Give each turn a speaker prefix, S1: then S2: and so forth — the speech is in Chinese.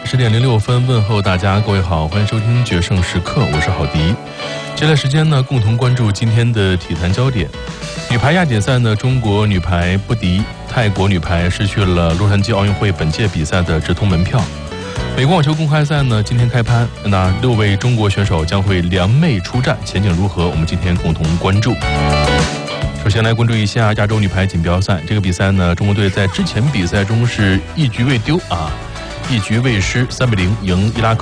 S1: 10:06，问候大家，各位好，欢迎收听决胜时刻，我是郝迪。接下来时间呢，共同关注今天的体坛焦点。女排亚锦赛呢，中国女排不敌泰国女排，失去了洛杉矶奥运会本届比赛的直通门票。美国网球公开赛呢，今天开拍，那6位中国选手将会联袂出战，前景如何？我们今天共同关注。首先来关注一下亚洲女排锦标赛，这个比赛呢，中国队在之前比赛中是一局未丢啊，一局未失，3-0赢伊拉克。